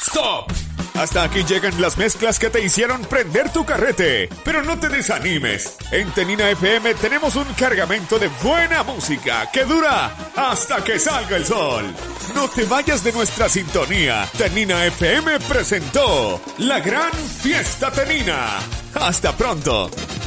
¡Stop! Hasta aquí llegan las mezclas que te hicieron prender tu carrete. Pero no te desanimes. En Tenina FM tenemos un cargamento de buena música que dura hasta que salga el sol. No te vayas de nuestra sintonía. Tenina FM presentó La Gran Fiesta Tenina. ¡Hasta pronto!